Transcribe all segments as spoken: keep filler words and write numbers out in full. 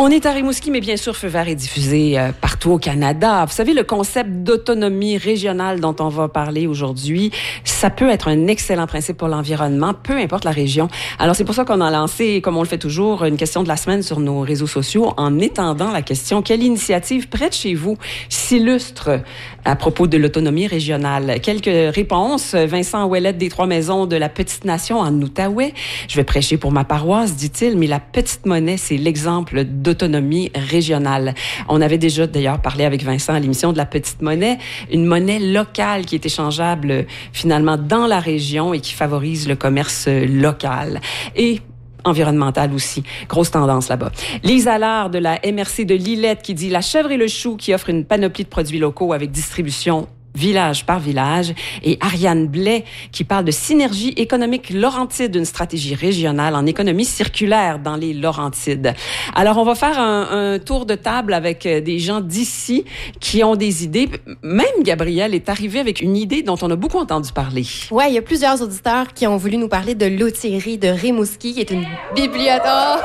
On est à Rimouski, mais bien sûr, Feu vert est diffusé euh, partout au Canada. Vous savez, le concept d'autonomie régionale dont on va parler aujourd'hui, ça peut être un excellent principe pour l'environnement, peu importe la région. Alors, c'est pour ça qu'on a lancé, comme on le fait toujours, une question de la semaine sur nos réseaux sociaux en étendant la question « Quelle initiative près de chez vous s'illustre à propos de l'autonomie régionale? » Quelques réponses. Vincent Ouellette des Trois-Maisons de la Petite Nation en Outaouais. « Je vais prêcher pour ma paroisse, dit-il, mais la petite monnaie, c'est l'exemple d'autonomie régionale. » On avait déjà d'ailleurs parlé avec Vincent à l'émission de la petite monnaie, une monnaie locale qui est échangeable finalement dans la région et qui favorise le commerce local. Et environnementale aussi. Grosse tendance là-bas. Lise Allard de la M R C de Lillette qui dit « La chèvre et le chou qui offre une panoplie de produits locaux avec distribution village par village » et Ariane Blais qui parle de synergie économique Laurentide, une stratégie régionale en économie circulaire dans les Laurentides. Alors, on va faire un, un tour de table avec des gens d'ici qui ont des idées. Même Gabrielle est arrivée avec une idée dont on a beaucoup entendu parler. Oui, il y a plusieurs auditeurs qui ont voulu nous parler de l'Outillerie de Rimouski, qui est une bibliothèque.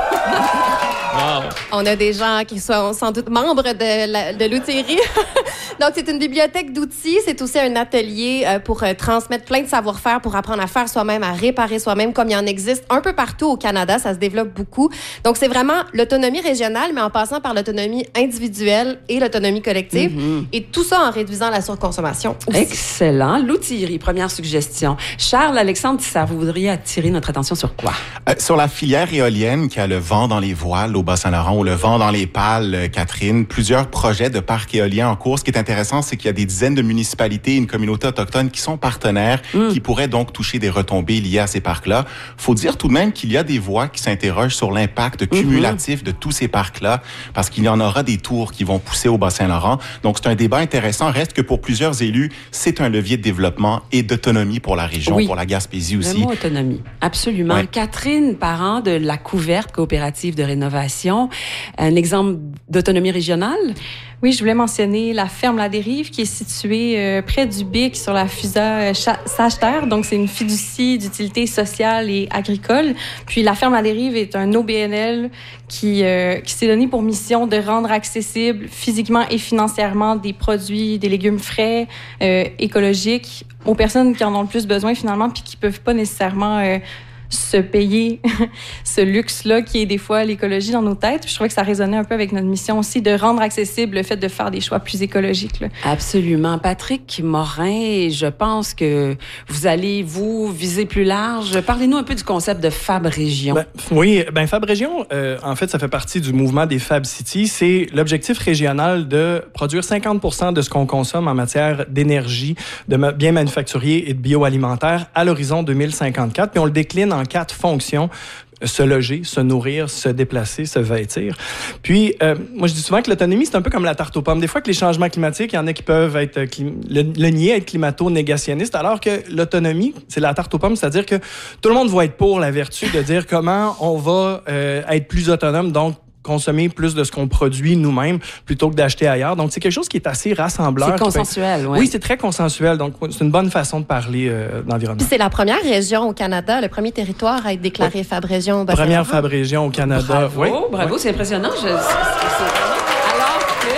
Wow. On a des gens qui sont sans doute membres de, la, de l'Outillerie. Donc, c'est une bibliothèque d'outils. C'est aussi un atelier euh, pour euh, transmettre plein de savoir-faire, pour apprendre à faire soi-même, à réparer soi-même, comme il y en existe un peu partout au Canada. Ça se développe beaucoup. Donc, c'est vraiment l'autonomie régionale, mais en passant par l'autonomie individuelle et l'autonomie collective. Mm-hmm. Et tout ça en réduisant la surconsommation aussi. Excellent. L'Outillerie, première suggestion. Charles, Alexandre Tissard, vous voudriez attirer notre attention sur quoi? Euh, sur la filière éolienne qui a le vent dans les voiles au Bas-Saint-Laurent ou le vent dans les pales, euh, Catherine. Plusieurs projets de parcs éoliens en cours. Ce qui est intéressant, c'est qu'il y a des dizaines de municipalités, une communauté autochtone qui sont partenaires, mm. qui pourraient donc toucher des retombées liées à ces parcs-là. Faut dire tout de même qu'il y a des voix qui s'interrogent sur l'impact cumulatif mm-hmm. de tous ces parcs-là, parce qu'il y en aura des tours qui vont pousser au Bas-Saint-Laurent. Donc, c'est un débat intéressant. Reste que pour plusieurs élus, c'est un levier de développement et d'autonomie pour la région, oui. pour la Gaspésie aussi. Le mot autonomie, absolument. Ouais. Catherine Parent de la Couverte coopérative de rénovation, un exemple d'autonomie régionale? Oui, je voulais mentionner la ferme La Dérive qui est située euh, près du Bic sur la FUSA Sage-Terre. Donc, c'est une fiducie d'utilité sociale et agricole. Puis, la ferme La Dérive est un O B N L qui, euh, qui s'est donné pour mission de rendre accessible physiquement et financièrement des produits, des légumes frais, euh, écologiques aux personnes qui en ont le plus besoin finalement puis qui peuvent pas nécessairement euh, se payer ce luxe-là qui est des fois l'écologie dans nos têtes. Je trouvais que ça résonnait un peu avec notre mission aussi de rendre accessible le fait de faire des choix plus écologiques. Là. Absolument. Patrick Morin, je pense que vous allez, vous, viser plus large. Parlez-nous un peu du concept de Fab Région. Ben, oui, ben Fab Région, euh, en fait, ça fait partie du mouvement des Fab Cities. C'est l'objectif régional de produire cinquante pour cent de ce qu'on consomme en matière d'énergie, de biens manufacturiers et de bioalimentaire à l'horizon deux mille cinquante-quatre. Puis on le décline en en quatre fonctions: se loger, se nourrir, se déplacer, se vêtir. Puis, euh, moi, je dis souvent que l'autonomie, c'est un peu comme la tarte aux pommes. Des fois, que les changements climatiques, il y en a qui peuvent être clim- le, le nier, être climato-négationniste, alors que l'autonomie, c'est la tarte aux pommes, c'est-à-dire que tout le monde va être pour la vertu de dire comment on va euh, être plus autonome, donc consommer plus de ce qu'on produit nous-mêmes plutôt que d'acheter ailleurs. Donc, c'est quelque chose qui est assez rassembleur. C'est consensuel, oui. Oui, c'est très consensuel. Donc, c'est une bonne façon de parler euh, d'environnement. Puis c'est la première région au Canada, le premier territoire à être déclaré oui. Fab Région au Bas-Saint-Laurent. Première Fab Région au Canada. Bravo, oui. bravo, oui. c'est impressionnant. Je, c'est, c'est, alors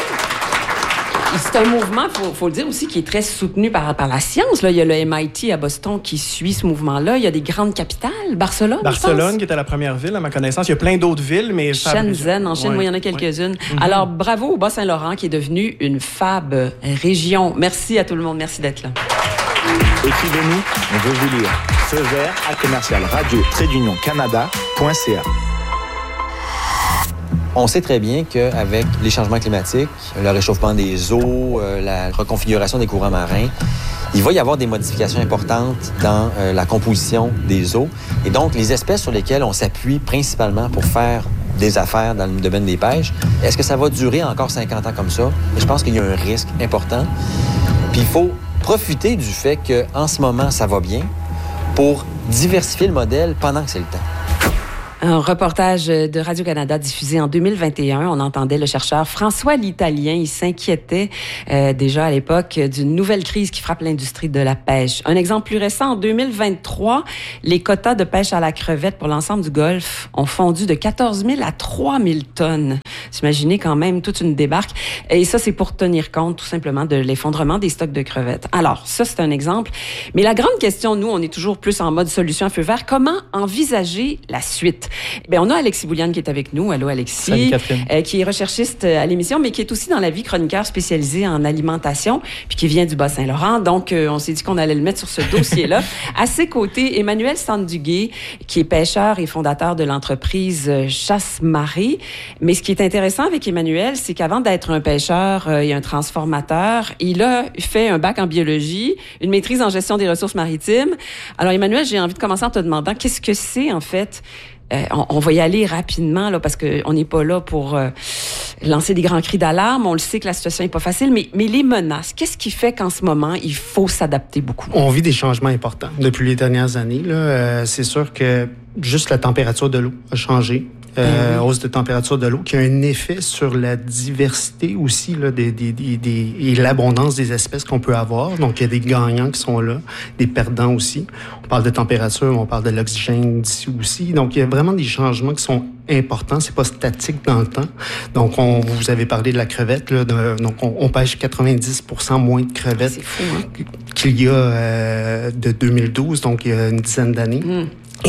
que c'est un mouvement, il faut, faut le dire aussi, qui est très soutenu par, par la science. Là. Il y a le M I T à Boston qui suit ce mouvement-là. Il y a des grandes capitales. Barcelone, Barcelone, qui était la première ville, à ma connaissance. Il y a plein d'autres villes, mais... Shenzhen, en Chine, oui. moi, il y en a quelques-unes. Oui. Mm-hmm. Alors, bravo au Bas-Saint-Laurent, qui est devenu une Fab Région. Merci à tout le monde. Merci d'être là. Écrivez-nous, on veut vous lire. Feu vert à commercial radio trait d'union canada point c a. On sait très bien qu'avec les changements climatiques, le réchauffement des eaux, euh, la reconfiguration des courants marins, il va y avoir des modifications importantes dans euh, la composition des eaux. Et donc, les espèces sur lesquelles on s'appuie principalement pour faire des affaires dans le domaine des pêches, est-ce que ça va durer encore cinquante ans comme ça? Et je pense qu'il y a un risque important. Puis il faut profiter du fait qu'en ce moment, ça va bien pour diversifier le modèle pendant que c'est le temps. Un reportage de Radio-Canada diffusé en deux mille vingt et un. On entendait le chercheur François L'Italien. Il s'inquiétait euh, déjà à l'époque d'une nouvelle crise qui frappe l'industrie de la pêche. Un exemple plus récent, en deux mille vingt-trois, les quotas de pêche à la crevette pour l'ensemble du Golfe ont fondu de quatorze mille à trois mille tonnes. Imaginez quand même toute une débarque. Et ça, c'est pour tenir compte tout simplement de l'effondrement des stocks de crevettes. Alors, ça, c'est un exemple. Mais la grande question, nous, on est toujours plus en mode solution à feu vert. Comment envisager la suite? Bien, on a Alexis Bouliane qui est avec nous. Allô, Alexis. Salut, Catherine. Euh, qui est recherchiste à l'émission, mais qui est aussi dans la vie chroniqueur spécialisé en alimentation, puis qui vient du Bas-Saint-Laurent. Donc, euh, on s'est dit qu'on allait le mettre sur ce dossier-là. À ses côtés, Emmanuel Sanduguay, qui est pêcheur et fondateur de l'entreprise Chasse-Marée. Mais ce qui est intéressant avec Emmanuel, c'est qu'avant d'être un pêcheur euh, et un transformateur, il a fait un bac en biologie, une maîtrise en gestion des ressources maritimes. Alors, Emmanuel, j'ai envie de commencer en te demandant qu'est-ce que c'est, en fait? Euh, on, on va y aller rapidement, là, parce qu'on n'est pas là pour euh, lancer des grands cris d'alarme. On le sait que la situation n'est pas facile, mais, mais les menaces, qu'est-ce qui fait qu'en ce moment, il faut s'adapter beaucoup? On vit des changements importants depuis les dernières années. Là. Euh, c'est sûr que juste la température de l'eau a changé. Euh, hausse de température de l'eau, qui a un effet sur la diversité aussi là, des, des, des, des, et l'abondance des espèces qu'on peut avoir. Donc, il y a des gagnants qui sont là, des perdants aussi. On parle de température, on parle de l'oxygène d'ici aussi. Donc, il y a vraiment des changements qui sont importants. C'est pas statique dans le temps. Donc, on, vous avez parlé de la crevette. Là, de, donc, on, on pêche quatre-vingt-dix pour cent moins de crevettes fou, hein? qu'il y a euh, de deux mille douze, donc il y a une dizaine d'années. Mm.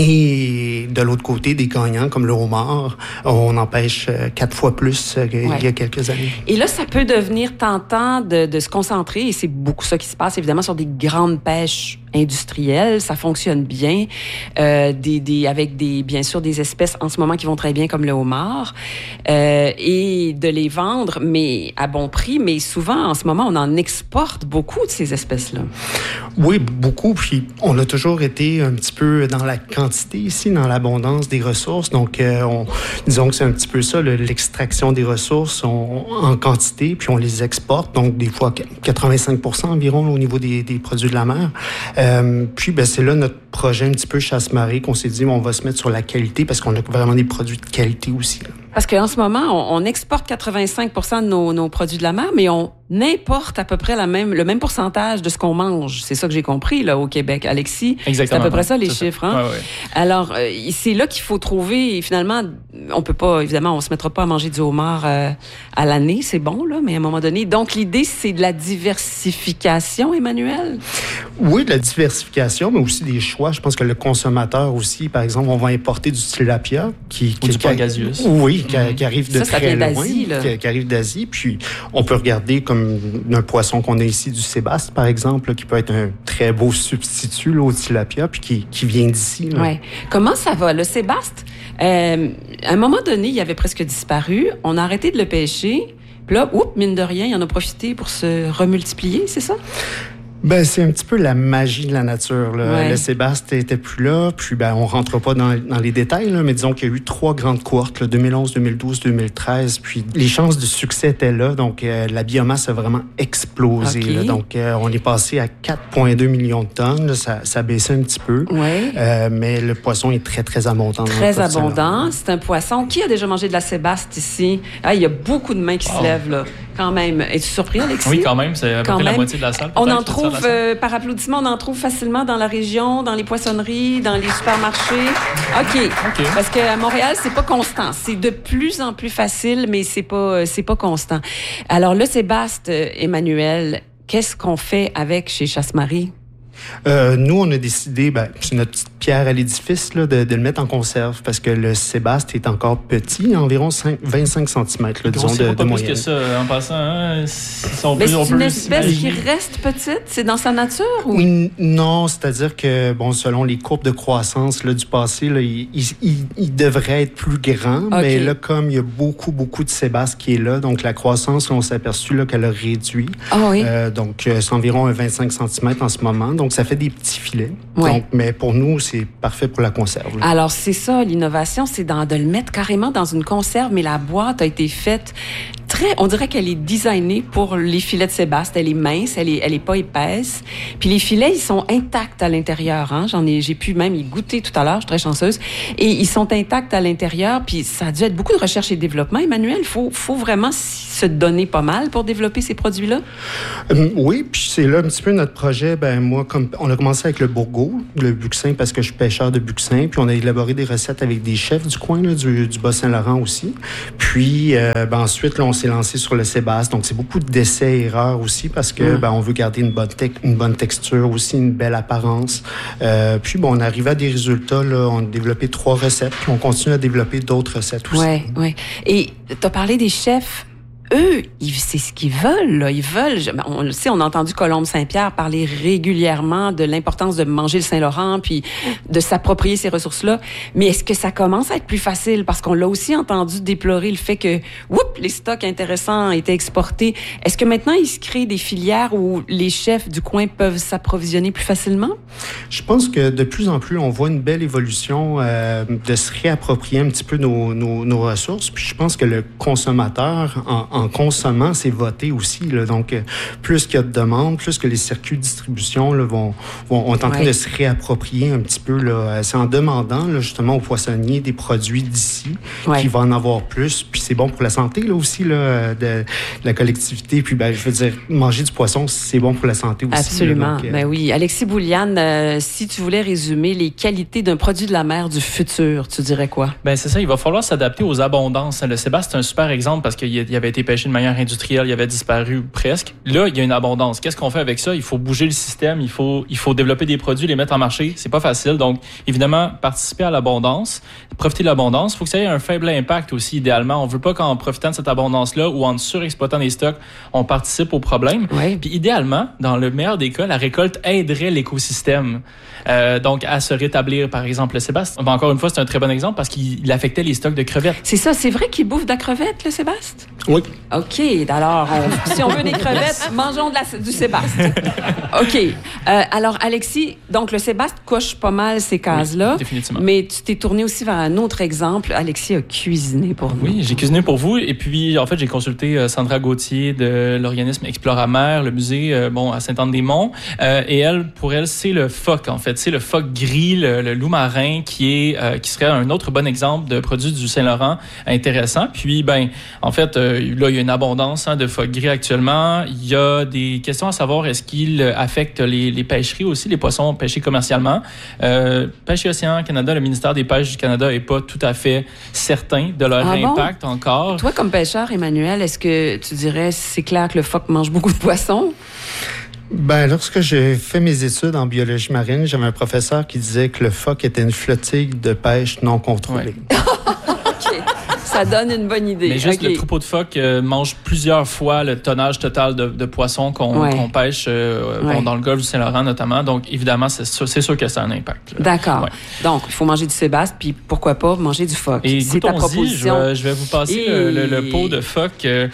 Et de l'autre côté, des gagnants comme le homard, on en pêche quatre fois plus qu'il ouais. y a quelques années. Et là, ça peut devenir tentant de, de se concentrer, et c'est beaucoup ça qui se passe, évidemment, sur des grandes pêches industrielles. Ça fonctionne bien, euh, des, des, avec des, bien sûr des espèces en ce moment qui vont très bien, comme le homard, euh, et de les vendre, mais à bon prix. Mais souvent, en ce moment, on en exporte beaucoup de ces espèces-là. Oui, beaucoup. Puis on a toujours été un petit peu dans la quantité ici, dans l'abondance des ressources. Donc, euh, on, disons que c'est un petit peu ça, le, l'extraction des ressources on, en quantité, puis on les exporte. Donc, des fois, quatre-vingt-cinq pour cent environ au niveau des, des produits de la mer. Euh, puis, ben, c'est là notre projet un petit peu Chasse-Marée qu'on s'est dit, on va se mettre sur la qualité parce qu'on a vraiment des produits de qualité aussi. Là. Parce qu'en ce moment, on, on exporte quatre-vingt-cinq pour cent de nos, nos produits de la mer, mais on importe à peu près la même, le même pourcentage de ce qu'on mange. C'est ça que j'ai compris là au Québec, Alexis. Exactement. C'est à peu près ça les c'est chiffres. Ça. Hein? Ouais, ouais. Alors, euh, c'est là qu'il faut trouver. Et finalement, on peut pas, évidemment, on se mettra pas à manger du homard euh, à l'année. C'est bon là, mais à un moment donné. Donc l'idée, c'est de la diversification, Emmanuel. Oui, de la diversification, mais aussi des choix. Je pense que le consommateur aussi, par exemple, on va importer du tilapia qui, Ou qui du pangasius. Oui. Qui, mm-hmm. qui arrive de ça, très ça vient loin, d'Asie, là. Qui, qui arrive d'Asie. Puis on peut regarder comme un poisson qu'on a ici, du sébaste, par exemple, là, qui peut être un très beau substitut là, au tilapia, puis qui, qui vient d'ici. Oui. Comment ça va? Le sébaste, euh, à un moment donné, il avait presque disparu. On a arrêté de le pêcher. Puis là, oups, mine de rien, il en a profité pour se remultiplier, c'est ça? Ben, c'est un petit peu la magie de la nature. Là. Ouais. Le sébaste était plus là, puis ben, on rentre pas dans, dans les détails, là, mais disons qu'il y a eu trois grandes cohortes, là, deux mille onze, deux mille douze, deux mille treize, puis les chances de succès étaient là, donc euh, la biomasse a vraiment explosé. Okay. Là, donc, euh, on est passé à quatre virgule deux millions de tonnes, là, ça, ça baissait un petit peu, ouais. euh, mais le poisson est très, très abondant. Très abondant. C'est un poisson. Qui a déjà mangé de la sébaste ici? Ah, il y a beaucoup de mains qui wow. se lèvent, là. Quand même. Es-tu surpris, Alexis? Oui, quand même. C'est à peu quand près même. la moitié de la salle. On en trouve, euh, par applaudissement, on en trouve facilement dans la région, dans les poissonneries, dans les supermarchés. OK. okay. Parce qu'à Montréal, c'est pas constant. C'est de plus en plus facile, mais c'est pas, c'est pas constant. Alors, le sébaste, Emmanuel, qu'est-ce qu'on fait avec chez Chasse-Marée? Euh, nous, on a décidé, ben, c'est notre petite pierre à l'édifice, là, de, de le mettre en conserve parce que le sébaste est encore petit, environ cinq, vingt-cinq centimètres, là, disons, de, pas de moyenne. Plus que ça, en passant, hein, ils sont Mais plus, c'est une plus espèce imaginés. qui reste petite? C'est dans sa nature? Ou? Oui, non, c'est-à-dire que, bon, selon les courbes de croissance là, du passé, là, il, il, il, il devrait être plus grand, okay. mais là, comme il y a beaucoup, beaucoup de sébaste qui est là, donc la croissance, on s'est aperçu là, qu'elle a réduit. Ah oui? Euh, donc, c'est environ vingt-cinq centimètres en ce moment, donc ça fait des petits filets. Ouais. Donc, mais pour nous, c'est parfait pour la conserve. Là. Alors, c'est ça, l'innovation, c'est dans, de le mettre carrément dans une conserve, mais la boîte a été faite très, on dirait qu'elle est designée pour les filets de sébaste. Elle est mince, elle est, elle est pas épaisse. Puis les filets, ils sont intacts à l'intérieur. Hein? J'en ai, j'ai pu même y goûter tout à l'heure. Je suis très chanceuse. Et ils sont intacts à l'intérieur. Puis ça a dû être beaucoup de recherche et développement. Emmanuel, faut, faut vraiment se donner pas mal pour développer ces produits-là? Euh, oui, puis c'est là un petit peu notre projet. Ben moi, comme on a commencé avec le bourgoult, le buxin, parce que je suis pêcheur de buxin, puis on a élaboré des recettes avec des chefs du coin, là, du, du Bas-Saint-Laurent aussi. Puis euh, ben, ensuite, là, on s'est lancé sur le sébaste. Donc, c'est beaucoup d'essais-erreurs aussi, parce que mmh. ben, on veut garder une bonne, te- une bonne texture, aussi une belle apparence. Euh, puis, bon, on arrive à des résultats. Là, on a développé trois recettes, puis on continue à développer d'autres recettes aussi. Oui, oui. Et tu as parlé des chefs. Eux, ils, c'est ce qu'ils veulent, là. Ils veulent, on le sait, on a entendu Colombe Saint-Pierre parler régulièrement de l'importance de manger le Saint-Laurent puis de s'approprier ces ressources-là. Mais est-ce que ça commence à être plus facile? Parce qu'on l'a aussi entendu déplorer le fait que, whoop, les stocks intéressants étaient exportés. Est-ce que maintenant, il se crée des filières où les chefs du coin peuvent s'approvisionner plus facilement? Je pense que de plus en plus, on voit une belle évolution euh, de se réapproprier un petit peu nos, nos, nos ressources. Puis je pense que le consommateur, en, en consommant, c'est voté aussi. Là. Donc, euh, plus qu'il y a de demandes, plus que les circuits de distribution là, vont, vont, vont être en train ouais. de se réapproprier un petit peu. Là. C'est en demandant là, justement aux poissonniers des produits d'ici ouais. qu'il va en avoir plus. Puis c'est bon pour la santé là, aussi là, de, de la collectivité. Puis ben, je veux dire, manger du poisson, c'est bon pour la santé aussi. Absolument. Là, donc, euh... ben oui. Alexis Bouliane, euh, si tu voulais résumer les qualités d'un produit de la mer du futur, tu dirais quoi? Ben c'est ça, il va falloir s'adapter aux abondances. Le Sébastien, c'est un super exemple parce qu'il y avait été pêché de manière industrielle, il avait disparu presque. Là, il y a une abondance. Qu'est-ce qu'on fait avec ça? Il faut bouger le système, il faut, il faut développer des produits, les mettre en marché. C'est pas facile. Donc, évidemment, participer à l'abondance, profiter de l'abondance. Il faut que ça ait un faible impact aussi, idéalement. On veut pas qu'en profitant de cette abondance-là ou en surexploitant les stocks, on participe au problème. Oui. Puis idéalement, dans le meilleur des cas, la récolte aiderait l'écosystème. Euh, donc, à se rétablir, par exemple, le Sébastien. Ben, encore une fois, c'est un très bon exemple parce qu'il affectait les stocks de crevettes. C'est ça, c'est vrai qu'il bouffe de la crevette, le Sébastien? Oui. OK, alors, on, si on veut des crevettes, mangeons de la, du Sébastien. OK. Euh, alors, Alexis, donc le Sébastien coche pas mal ces cases-là. Oui, définitivement. Mais tu t'es tourné aussi vers un autre exemple. Alexis a cuisiné pour nous. Oui, j'ai cuisiné pour vous. Et puis, en fait, j'ai consulté euh, Sandra Gauthier de l'organisme Exploramer, le musée euh, bon, à Sainte-Anne-des-Monts. Euh, et elle, pour elle, c'est le phoque, en fait. C'est le phoque gris, le, le loup marin, qui, est, euh, qui serait un autre bon exemple de produit du Saint-Laurent intéressant. Puis, ben, en fait, euh, là, il y a une abondance hein, de phoque gris actuellement. Il y a des questions à savoir, est-ce qu'il affecte les, les pêcheries aussi, les poissons pêchés commercialement? Euh, Pêche et Océan Canada, le ministère des Pêches du Canada n'est pas tout à fait certain de leur ah impact bon? encore. Toi, comme pêcheur, Emmanuel, est-ce que tu dirais c'est clair que le phoque mange beaucoup de poissons? Ben, lorsque j'ai fait mes études en biologie marine, j'avais un professeur qui disait que le phoque était une flottille de pêche non contrôlée. Ouais. OK. Ça donne une bonne idée. Mais juste okay. le troupeau de phoques euh, mange plusieurs fois le tonnage total de, de poissons qu'on, ouais. qu'on pêche euh, ouais. bon, dans le golfe du Saint-Laurent notamment. Donc, évidemment, c'est sûr, c'est sûr que ça a un impact. Là. D'accord. Ouais. Donc, il faut manger du Sébastien, puis pourquoi pas manger du phoque. Et c'est ta proposition. Je vais, je vais vous passer Et... le, le, le pot de phoque. Euh,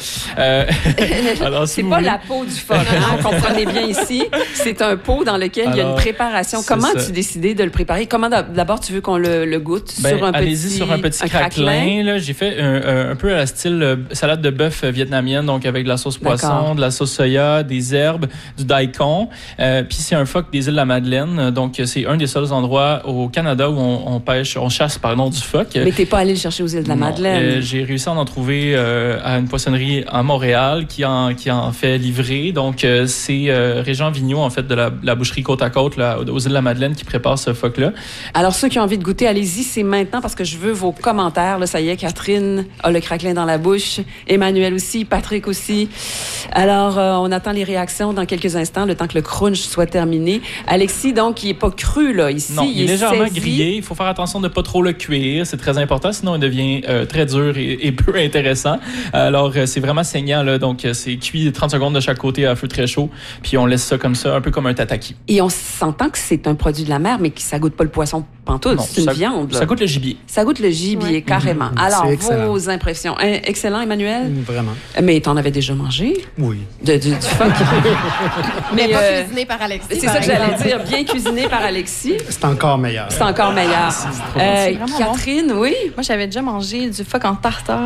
alors, si c'est pas voulez... la peau du phoque, hein, comprenez bien ici. C'est un pot dans lequel alors, il y a une préparation. Comment ça. as-tu décidé de le préparer? Comment d'abord tu veux qu'on le, le goûte? Ben, sur un allez-y petit, sur un petit un craquelin. craquelin. Là, j'ai fait un, un peu à la style euh, salade de bœuf vietnamienne, donc avec de la sauce poisson, D'accord. de la sauce soya, des herbes, du daikon. Euh, Puis c'est un phoque des îles de la Madeleine. Donc c'est un des seuls endroits au Canada où on, on pêche, on chasse pardon du phoque. Mais t'es pas allé le chercher aux îles de la non, Madeleine. Euh, j'ai réussi à en trouver euh, à une poissonnerie à Montréal qui en qui en fait livrer. Donc euh, c'est euh, Régent Vigneault en fait de la, la boucherie côte à côte là, aux îles de la Madeleine qui prépare ce phoque là. Alors ceux qui ont envie de goûter, allez-y, c'est maintenant parce que je veux vos commentaires. Là, ça y est, Catherine a le craquelin dans la bouche. Emmanuel aussi, Patrick aussi. Alors, euh, on attend les réactions dans quelques instants, le temps que le crunch soit terminé. Alexis, donc, il n'est pas cru, là, ici. Non, il, il est, est légèrement saisi. grillé. Il faut faire attention de ne pas trop le cuire. C'est très important, sinon il devient euh, très dur et, et peu intéressant. Alors, euh, c'est vraiment saignant, là. Donc, euh, c'est cuit trente secondes de chaque côté à feu très chaud. Puis, on laisse ça comme ça, un peu comme un tataki. Et on s'entend que c'est un produit de la mer, mais que ça goûte pas le poisson pantoute. Non, c'est une ça, viande, là. Ça goûte le gibier. Ça goûte le gibier, ouais. carrément. Mmh, Alors, vos impressions. Excellent, Emmanuel? Vraiment. Mais t'en avais déjà mangé? Oui. De, du, du phoque. mais, mais pas euh, cuisiné par Alexis. C'est ça que j'allais dire. Bien cuisiné par Alexis. C'est encore meilleur. C'est encore meilleur. C'est euh, Catherine, bon. oui? Moi, j'avais déjà mangé du phoque en tartare.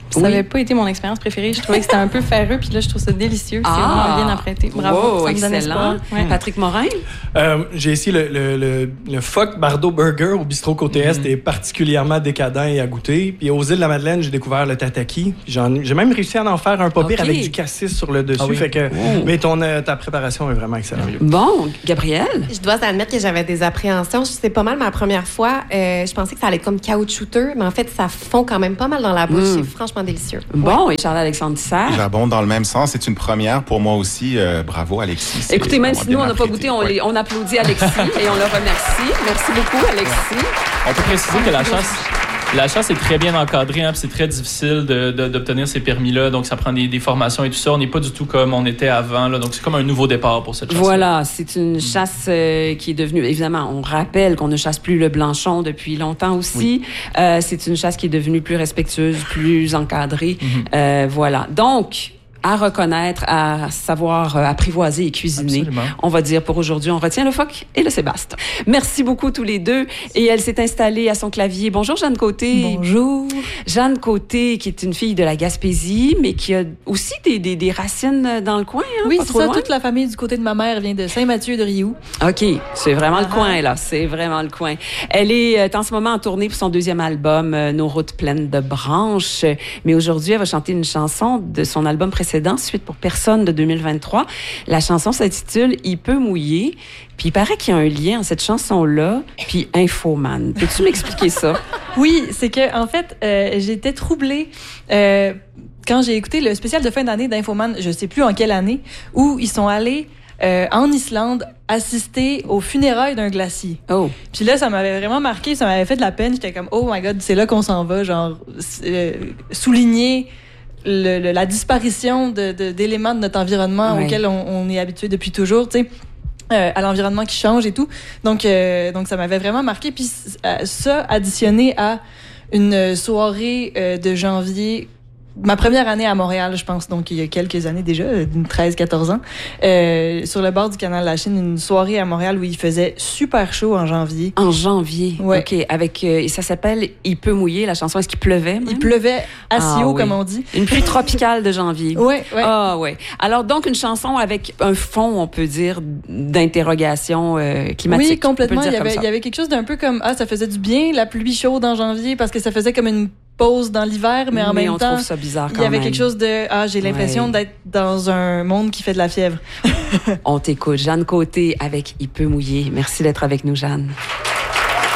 Ça n'avait oui. pas été mon expérience préférée. Je trouvais que c'était un peu ferreux, puis là, je trouve ça délicieux. C'est ah. vraiment bien apprêté. Bravo, wow, ça excellent. me donne espoir. Ouais. Patrick Morin? Euh, j'ai essayé le, le, le, le Phoque Bardo Burger au bistrot Côté Est. Mm-hmm. est particulièrement décadent et à goûter. Puis aux îles de la Madeleine, j'ai découvert le tataki. J'en, j'ai même réussi à en faire un pas pire okay. avec du cassis sur le dessus. Ah oui. Fait que, oh. Mais ton, euh, ta préparation est vraiment excellente. Bon, Gabrielle? Je dois admettre que j'avais des appréhensions. C'est pas mal ma première fois. Euh, je pensais que ça allait être comme caoutchouteux, mais en fait, ça fond quand même pas mal dans la bouche. Mm. C'est franchement délicieux. Bon, ouais. Et Charles-Alexandre Dissert? J'abonde dans le même sens. C'est une première pour moi aussi. Euh, bravo, Alexis. C'est Écoutez, même si nous, on n'a pas goûté, on, ouais. les, on applaudit Alexis et on le remercie. Merci beaucoup, Alexis. Ouais. On peut préciser que la chasse... La chasse est très bien encadrée, hein, puis c'est très difficile de, de, d'obtenir ces permis-là, donc ça prend des, des formations et tout ça. On n'est pas du tout comme on était avant, là, donc c'est comme un nouveau départ pour cette chasse. Voilà, c'est une chasse euh, qui est devenue, évidemment, on rappelle qu'on ne chasse plus le blanchon depuis longtemps aussi. Oui. Euh, c'est une chasse qui est devenue plus respectueuse, plus encadrée. Mm-hmm. Euh, voilà, donc... à reconnaître, à savoir apprivoiser et cuisiner. Absolument. On va dire pour aujourd'hui, on retient le phoque et le sébaste. Merci beaucoup tous les deux. Et elle s'est installée à son clavier. Bonjour Jeanne Côté. Bonjour. Jeanne Côté, qui est une fille de la Gaspésie, mais qui a aussi des, des, des racines dans le coin. Hein, oui, c'est ça. Loin. Toute la famille du côté de ma mère vient de Saint-Mathieu de Rioux. OK. C'est vraiment ah. le coin, là. C'est vraiment le coin. Elle est en ce moment en tournée pour son deuxième album, Nos routes pleines de branches. Mais aujourd'hui, elle va chanter une chanson de son album précédent, Suite pour personne de deux mille vingt-trois. La chanson s'intitule « Il peut mouiller ». Puis il paraît qu'il y a un lien entre cette chanson-là puis Infoman. Peux-tu m'expliquer ça? Oui, c'est que en fait, euh, j'étais troublée euh, quand j'ai écouté le spécial de fin d'année d'Infoman, je sais plus en quelle année, où ils sont allés euh, en Islande assister aux funérailles d'un glacier. Oh. Puis là, ça m'avait vraiment marqué, ça m'avait fait de la peine. J'étais comme « Oh my God, c'est là qu'on s'en va. » Genre, euh, souligner... Le, le, la disparition de, de, d'éléments de notre environnement oui. auquel on, on est habitué depuis toujours, tu sais, euh, à l'environnement qui change et tout. Donc, euh, donc ça m'avait vraiment marqué. Puis euh, ça, additionné à une soirée euh, de janvier, ma première année à Montréal, je pense, donc il y a quelques années déjà, treize quatorze ans, euh, sur le bord du canal de la Chine, une soirée à Montréal où il faisait super chaud en janvier. En janvier, ouais. OK. Avec, euh, ça s'appelle « Il peut mouiller », la chanson. Est-ce qu'il pleuvait même? Il pleuvait assez ah, haut, oui. comme on dit. Une pluie tropicale de janvier. Oui, oui. Ah, oui. Alors, donc, une chanson avec un fond, on peut dire, d'interrogation euh, climatique. Oui, complètement. Il y, avait, il y avait quelque chose d'un peu comme « Ah, ça faisait du bien, la pluie chaude en janvier », parce que ça faisait comme une pause dans l'hiver, mais en mais même on temps, trouve ça bizarre quand il y avait même. quelque chose de ah, j'ai l'impression ouais. d'être dans un monde qui fait de la fièvre. On t'écoute, Jeanne Côté avec Il peut mouiller. Merci d'être avec nous, Jeanne.